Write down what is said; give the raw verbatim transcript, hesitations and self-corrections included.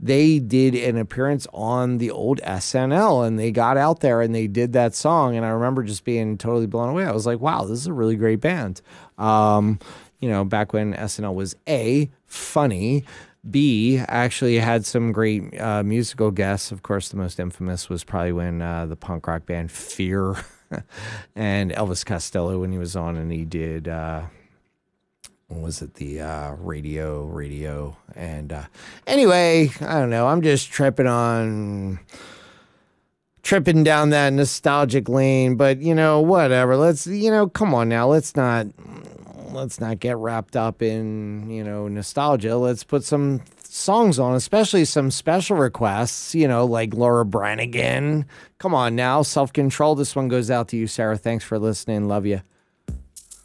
they did an appearance on the old S N L, and they got out there and they did that song. And I remember just being totally blown away. I was like, wow, this is a really great band. Um, you know, back when S N L was A, funny, B, actually had some great uh, musical guests. Of course, the most infamous was probably when uh, the punk rock band Fear and Elvis Costello, when he was on and he did, uh, what was it, the uh, radio, radio. And uh, anyway, I don't know. I'm just tripping on, tripping down that nostalgic lane. But, you know, whatever. Let's, you know, come on now. Let's not... Let's not get wrapped up in, you know, nostalgia. Let's put some songs on, especially some special requests, you know, like Laura Branigan. Come on now, Self Control. This one goes out to you, Sarah. Thanks for listening. Love you.